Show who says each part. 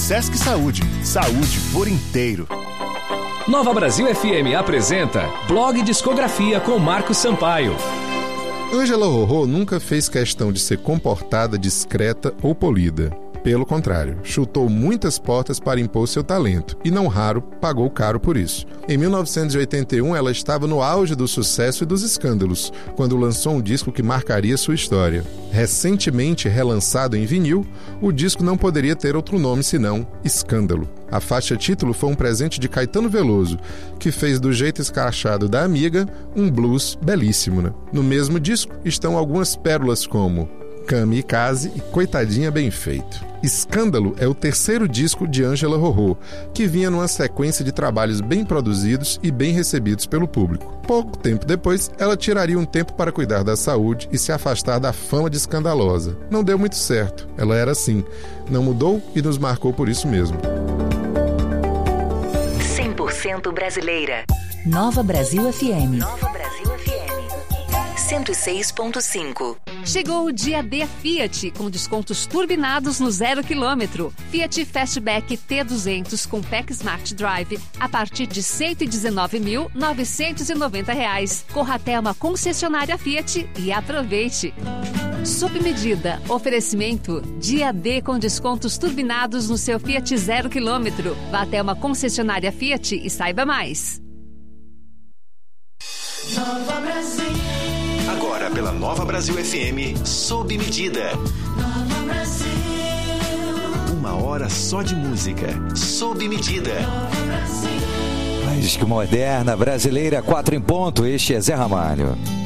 Speaker 1: Sesc Saúde. Saúde por inteiro.
Speaker 2: Nova Brasil FM apresenta Blog Discografia com Marcos Sampaio.
Speaker 3: Ângela Rorô nunca fez questão de ser comportada, discreta ou polida. Pelo contrário, chutou muitas portas para impor seu talento e, não raro, pagou caro por isso. Em 1981, ela estava no auge do sucesso e dos escândalos, quando lançou um disco que marcaria sua história. Recentemente relançado em vinil, o disco não poderia ter outro nome senão Escândalo. A faixa título foi um presente de Caetano Veloso, que fez do jeito escrachado da amiga um blues belíssimo, né? No mesmo disco estão algumas pérolas como Kamikaze e Coitadinha Bem Feito. Escândalo é o terceiro disco de Ângela Rorô, que vinha numa sequência de trabalhos bem produzidos e bem recebidos pelo público. Pouco tempo depois, ela tiraria um tempo para cuidar da saúde e se afastar da fama de escandalosa. Não deu muito certo. Ela era assim. Não mudou e nos marcou por isso mesmo.
Speaker 4: 100% brasileira.
Speaker 5: Nova Brasil FM.
Speaker 4: Nova Brasil FM. 106.5.
Speaker 6: Chegou o dia D Fiat, com descontos turbinados no 0 km. Fiat Fastback T200 com PEC Smart Drive a partir de R$ 119.990. Corra até uma concessionária Fiat e aproveite. Sob medida, oferecimento dia D com descontos turbinados no seu Fiat 0 km. Vá até uma concessionária Fiat e saiba mais.
Speaker 4: Nova Brasil.
Speaker 7: Agora pela Nova Brasil FM, sob medida.
Speaker 4: Nova Brasil.
Speaker 7: 1 hora só de música, sob medida.
Speaker 4: Nova Brasil.
Speaker 8: Mais que moderna, brasileira, 4 em ponto. Este é Zé Ramalho.